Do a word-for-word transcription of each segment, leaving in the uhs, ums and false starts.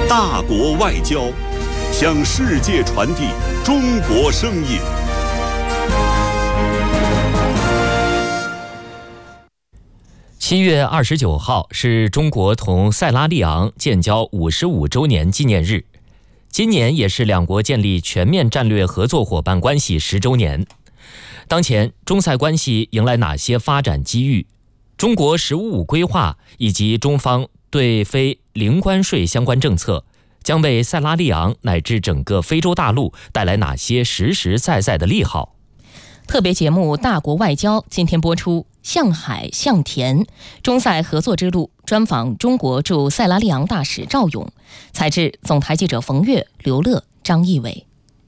大国外交，向世界传递中国声音。 七月二十九号是中国同塞拉利昂建交五十五周年纪念日，今年也是两国建立全面战略合作伙伴关系十周年。当前，中塞关系迎来哪些发展机遇？中国“十五五”规划以及中方对非零关税相关政策，将为塞拉利昂乃至整个非洲大陆带来哪些实实在在的利好？ 特别节目《大国外交》今天播出，向海向田，中塞合作之路，专访中国驻塞拉利昂大使赵勇，采制总台记者冯月、刘乐、张义伟。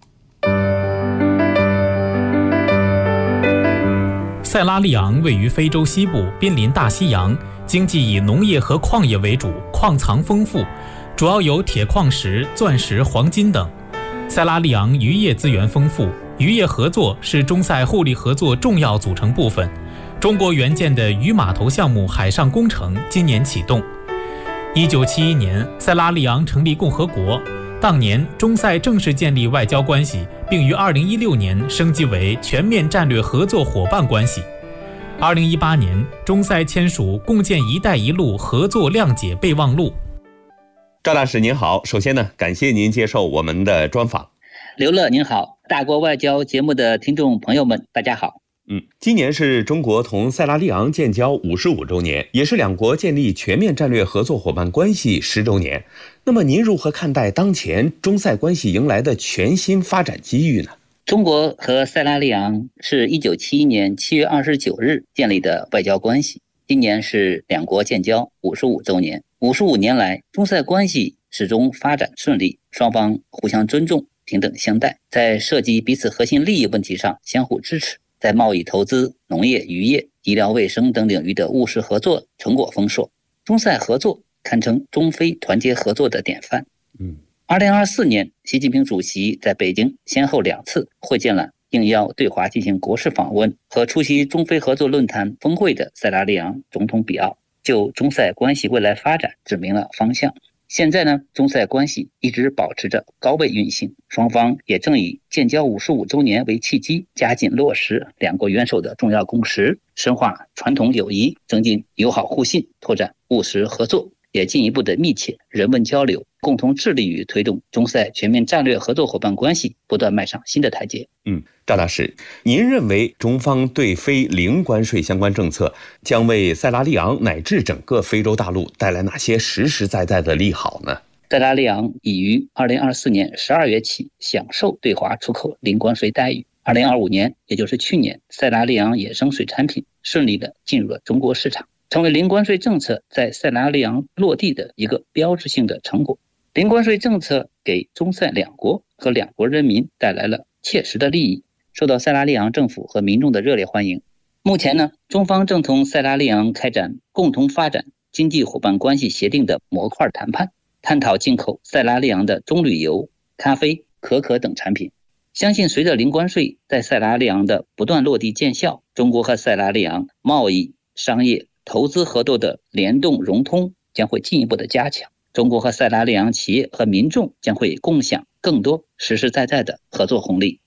塞拉利昂位于非洲西部，濒临大西洋，经济以农业和矿业为主，矿藏丰富，主要有铁矿石、钻石、黄金等。塞拉利昂渔业资源丰富，渔业合作是中塞互利合作重要组成部分。中国援建的渔码头项目海上工程今年启动。一九七一年，塞拉利昂成立共和国，当年中塞正式建立外交关系，并于二零一六年升级为全面战略合作伙伴关系。二零一八年，中塞签署共建“一带一路”合作谅解备忘录。 赵大使您好，首先呢，感谢您接受我们的专访。 刘乐您好，大国外交节目的听众朋友们，大家好。 嗯，今年是中国同塞拉利昂建交五十五周年，也是两国建立全面战略合作伙伴关系十周年。那么您如何看待当前中塞关系迎来的全新发展机遇呢？ 中国和塞拉利昂是一九七一年七月二十九日建立的外交关系，今年是两国建交五十五周年。五十五年来，中塞关系始终发展顺利，双方互相尊重、平等相待，在涉及彼此核心利益问题上相互支持，在贸易、投资、农业、渔业、医疗卫生等领域的务实合作成果丰硕。中塞合作堪称中非团结合作的典范。 嗯， 二零二四年，习近平主席在北京先后两次会见了应邀对华进行国事访问和出席中非合作论坛峰会的塞拉利昂总统比奥，就中塞关系未来发展指明了方向。现在呢，中塞关系一直保持着高位运行，双方也正以建交五十五周年为契机，加紧落实两国元首的重要共识，深化传统友谊，增进友好互信，拓展务实合作，也进一步的密切人文交流，共同致力于推动中塞全面战略合作伙伴关系不断迈上新的台阶。 嗯，赵大使，您认为中方对非零关税相关政策将为塞拉利昂乃至整个非洲大陆带来哪些实实在在的利好呢？ 塞拉利昂已于二零二四年十二月起享受对华出口零关税待遇。二零二五年，也就是去年，塞拉利昂野生水产品顺利的进入了中国市场，成为零关税政策在塞拉利昂落地的一个标志性的成果。零关税政策给中塞两国和两国人民带来了切实的利益，受到塞拉利昂政府和民众的热烈欢迎。目前呢，中方正同塞拉利昂开展共同发展经济伙伴关系协定的模块谈判，探讨进口塞拉利昂的棕榈油、咖啡、可可等产品。相信随着零关税在塞拉利昂的不断落地见效，中国和塞拉利昂贸易、商业、投资合作的联动融通将会进一步的加强，中国和塞拉利昂企业和民众将会共享更多实实在在的合作红利。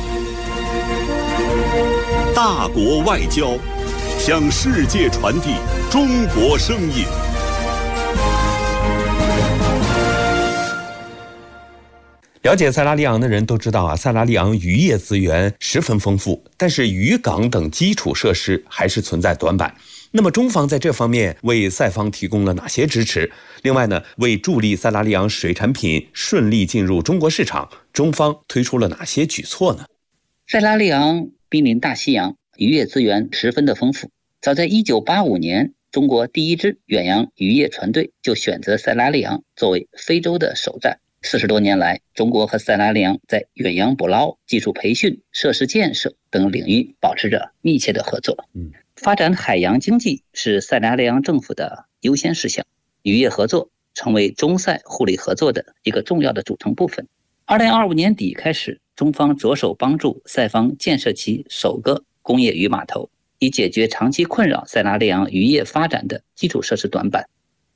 大国外交，向世界传递中国声音。 了解塞拉利昂的人都知道啊，塞拉利昂渔业资源十分丰富，但是渔港等基础设施还是存在短板。那么中方在这方面为塞方提供了哪些支持？另外呢，为助力塞拉利昂水产品顺利进入中国市场，中方推出了哪些举措呢？ 塞拉利昂濒临大西洋，渔业资源十分的丰富。早在一九八五年，中国第一支远洋渔业船队就选择塞拉利昂作为非洲的首站。四十多年来，中国和塞拉利昂在远洋捕捞、技术培训、设施建设等领域保持着密切的合作。 嗯， 发展海洋经济是塞拉利昂政府的优先事项，渔业合作成为中塞互利合作的一个重要的组成部分。二零二五年底开始，中方着手帮助塞方建设其首个工业渔码头，以解决长期困扰塞拉利昂渔业发展的基础设施短板。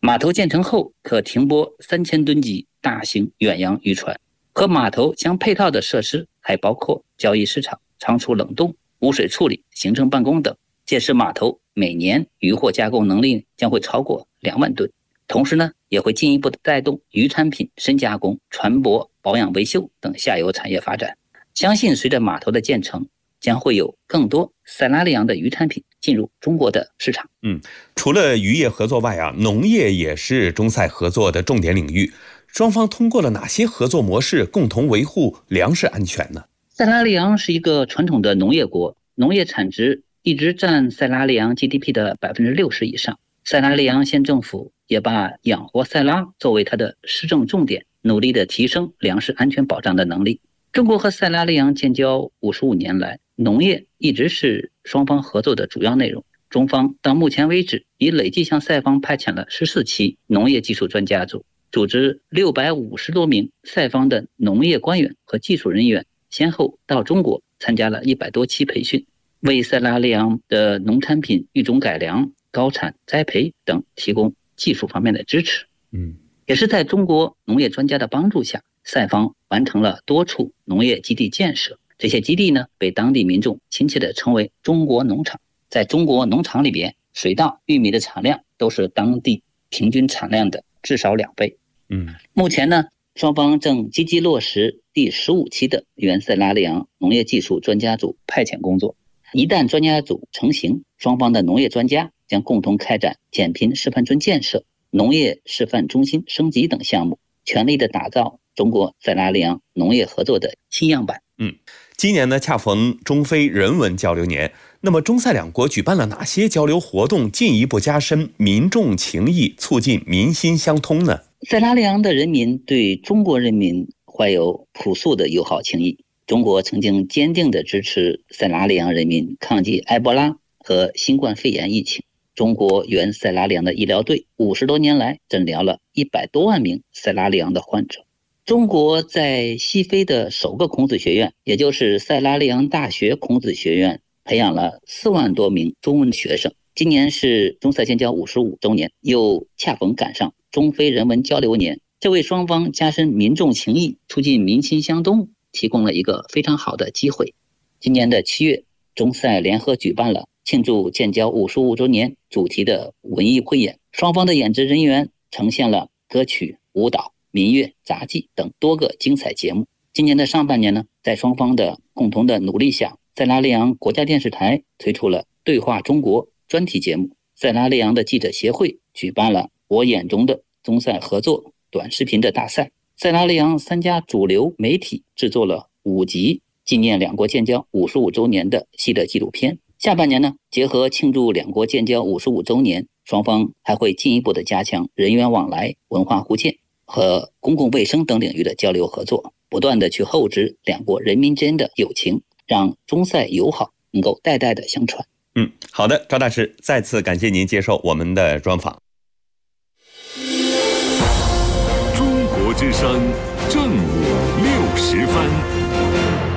码头建成后，可停泊三千吨级大型远洋渔船。和码头相配套的设施还包括交易市场、仓储冷冻、污水处理、行政办公等。届时码头每年渔获加工能力将会超过两万吨。同时呢，也会进一步的带动渔产品深加工、船舶保养维修等下游产业发展。相信随着码头的建成，将会有更多塞拉利昂的渔产品进入中国的市场。 嗯，除了渔业合作外啊，农业也是中塞合作的重点领域。双方通过了哪些合作模式，共同维护粮食安全呢？ 塞拉利昂是一个传统的农业国，农业产值一直占塞拉利昂 G D P 的百分之六十以上。塞拉利昂县政府也把养活塞拉作为它的施政重点，努力的提升粮食安全保障的能力。中国和塞拉利昂建交五十五年来，农业一直是双方合作的主要内容。中方到目前为止已累计向塞方派遣了十四期农业技术专家组，组织六百五十多名塞方的农业官员和技术人员，先后到中国参加了一百多期培训，为塞拉利昂的农产品育种改良、高产栽培等提供技术方面的支持。 嗯， 也是在中国农业专家的帮助下，塞方完成了多处农业基地建设。这些基地呢，被当地民众亲切地称为中国农场。在中国农场里边，水稻、玉米的产量都是当地平均产量的至少两倍。 嗯， 目前呢，双方正积极落实第十五期的原塞拉利昂农业技术专家组派遣工作。一旦专家组成型，双方的农业专家将共同开展减贫示范村建设、农业示范中心升级等项目，全力的打造中国塞拉利昂农业合作的新样板。 嗯，今年呢恰逢中非人文交流年，那么中塞两国举办了哪些交流活动，进一步加深民众情谊，促进民心相通呢？ 塞拉利昂的人民对中国人民怀有朴素的友好情谊。中国曾经坚定地支持塞拉利昂人民抗击埃博拉和新冠肺炎疫情。中国原塞拉利昂的医疗队五十多年来诊疗了一百多万名塞拉利昂的患者。中国在西非的首个孔子学院，也就是塞拉利昂大学孔子学院，培养了四万多名中文学生。今年是中塞建交五十五周年，又恰逢赶上中非人文交流年，这为双方加深民众情谊、促进民心相通提供了一个非常好的机会。今年的七月，中塞联合举办了庆祝建交五十五周年主题的文艺汇演，双方的演职人员呈现了歌曲、舞蹈、民乐、杂技等多个精彩节目。今年的上半年呢，在双方的共同的努力下，塞拉利昂国家电视台推出了对话中国专题节目，塞拉利昂的记者协会举办了我眼中的中塞合作短视频的大赛，塞拉利昂三家主流媒体制作了五集纪念两国建交五十五周年的系列纪录片。下半年呢，结合庆祝两国建交五十五周年，双方还会进一步的加强人员往来、文化互鉴和公共卫生等领域的交流合作，不断的去厚植两国人民之间的友情，让中塞友好能够代代的相传。 嗯，好的，赵大师，再次感谢您接受我们的专访。 中国之声正午六时分。